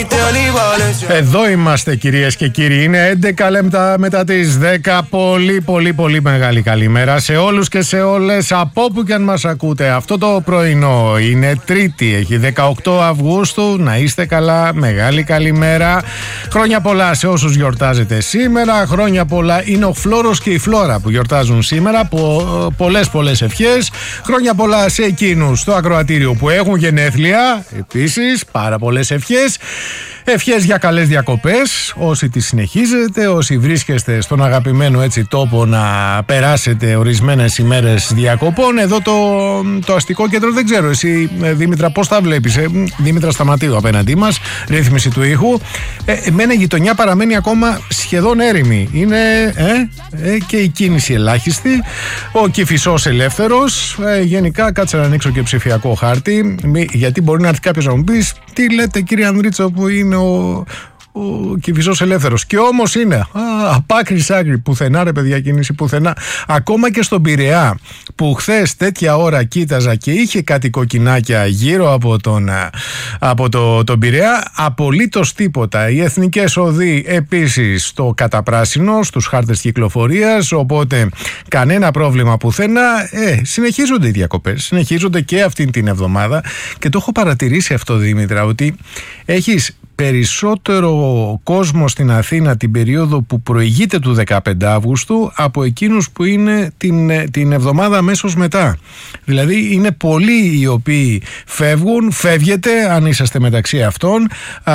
Εδώ είμαστε κυρίες και κύριοι. Είναι 11 λεπτά μετά τις 10. Πολύ μεγάλη καλημέρα σε όλους και σε όλες από όπου και αν μας ακούτε. Αυτό το πρωινό είναι Τρίτη, έχει 18 Αυγούστου. Να είστε καλά, μεγάλη καλημέρα. Χρόνια πολλά σε όσους γιορτάζετε σήμερα. Χρόνια πολλά είναι ο Φλόρος και η Φλόρα που γιορτάζουν σήμερα. Πολλές ευχές. Χρόνια πολλά σε εκείνους στο ακροατήριο που έχουν γενέθλια. Επίσης πάρα πολλές ευχές. Ευχές για καλές διακοπές, όσοι τις συνεχίζετε, όσοι βρίσκεστε στον αγαπημένο έτσι τόπο να περάσετε ορισμένες ημέρες διακοπών. Εδώ το αστικό κέντρο δεν ξέρω, εσύ Δήμητρα πώς τα βλέπεις? Δήμητρα Σταματίου απέναντί μας, ρύθμιση του ήχου. Εμένα η γειτονιά παραμένει ακόμα σχεδόν έρημη. Είναι και η κίνηση ελάχιστη, ο Κηφισός ελεύθερος. Γενικά κάτσε να ανοίξω και ψηφιακό χάρτη, γιατί μπορεί να έρθει κάποιος να μου πει τι λέτε κύριε Ανδρίτσο που είναι ο Κηφισός ελεύθερος. Και όμως είναι απ' άκρη σ' άκρη, πουθενά ρε παιδιά κίνηση, πουθενά. Ακόμα και στον Πειραιά που χθες τέτοια ώρα κοίταζα και είχε κάτι κοκκινάκια γύρω από τον Πειραιά, απολύτως τίποτα. Οι εθνικές οδοί επίσης στο καταπράσινο, στους χάρτες κυκλοφορίας, οπότε κανένα πρόβλημα πουθενά. Συνεχίζονται οι διακοπές, συνεχίζονται και αυτή την εβδομάδα και το έχω παρατηρήσει αυτό Δήμητρα, ότι έχεις περισσότερο κόσμο στην Αθήνα την περίοδο που προηγείται του 15 Αύγουστου από εκείνους που είναι την εβδομάδα αμέσως μετά. Δηλαδή είναι πολλοί οι οποίοι φεύγετε αν είσαστε μεταξύ αυτών,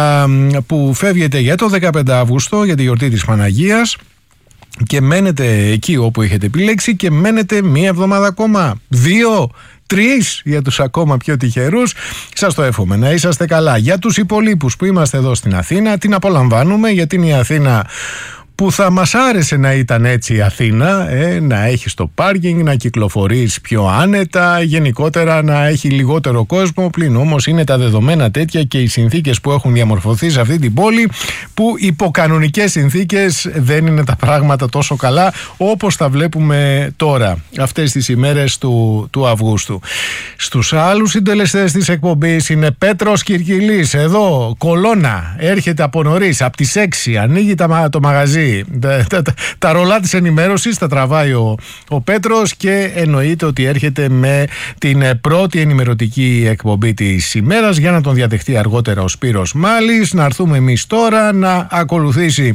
που φεύγετε για το 15 Αύγουστο για τη γιορτή της Παναγίας και μένετε εκεί όπου έχετε επιλέξει και μένετε μία εβδομάδα ακόμα, 2, 3 για τους ακόμα πιο τυχερούς. Σας το εύχομαι να είσαστε καλά. Για τους υπολείπους που είμαστε εδώ στην Αθήνα, την απολαμβάνουμε γιατί είναι η Αθήνα που θα μας άρεσε να ήταν έτσι η Αθήνα, να έχεις το πάρκινγκ, να κυκλοφορείς πιο άνετα, γενικότερα να έχει λιγότερο κόσμο, πλην όμως είναι τα δεδομένα τέτοια και οι συνθήκες που έχουν διαμορφωθεί σε αυτή την πόλη που υπό κανονικές συνθήκες δεν είναι τα πράγματα τόσο καλά όπως τα βλέπουμε τώρα, αυτές τις ημέρες του Αυγούστου. Στους άλλους συντελεστές της εκπομπής είναι Πέτρος Κυρκυλής, εδώ, κολόνα, έρχεται από νωρίς, από τις 6, ανοίγει το μαγαζί. Τα ρολά της ενημέρωσης τα τραβάει ο Πέτρος και εννοείται ότι έρχεται με την πρώτη ενημερωτική εκπομπή της ημέρας για να τον διαδεχτεί αργότερα ο Σπύρος Μάλης. Να έρθουμε εμείς τώρα, να ακολουθήσει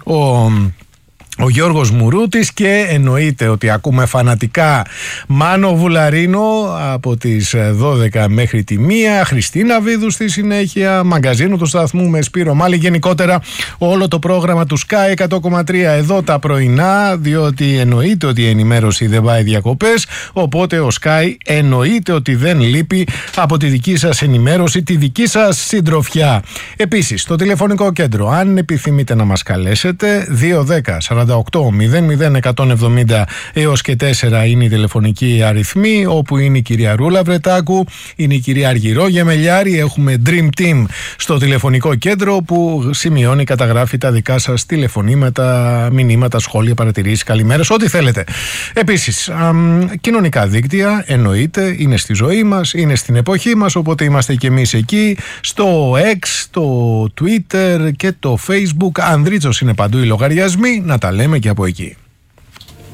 ο Γιώργος Μουρούτης και εννοείται ότι ακούμε φανατικά Μάνο Βουλαρίνο από τις 12 μέχρι τη 1, Χριστίνα Βίδου στη συνέχεια, μαγκαζίνο του σταθμού με Σπύρο Μάλη, γενικότερα όλο το πρόγραμμα του Sky 100,3 εδώ τα πρωινά, διότι εννοείται ότι η ενημέρωση δεν πάει διακοπές, οπότε ο Sky εννοείται ότι δεν λείπει από τη δική σας ενημέρωση, τη δική σας συντροφιά. Επίσης, το τηλεφωνικό κέντρο, αν επιθυμείτε να μας καλέσετε, 210 48-00-170 έως και 4 είναι η τηλεφωνική αριθμή, όπου είναι η κυρία Ρούλα Βρετάκου, είναι η κυρία Αργυρό Γεμελιάρη. Έχουμε Dream Team στο τηλεφωνικό κέντρο που σημειώνει, καταγράφει τα δικά σας τηλεφωνήματα, μηνύματα, σχόλια, παρατηρήσεις, καλημέρες, ό,τι θέλετε. Επίσης, κοινωνικά δίκτυα εννοείται, είναι στη ζωή μας, είναι στην εποχή μας, οπότε είμαστε και εμείς εκεί, στο X, το Twitter και το Facebook. Ανδρίτσος είναι παντού οι λογαριασμοί, να τα λέμε και από εκεί.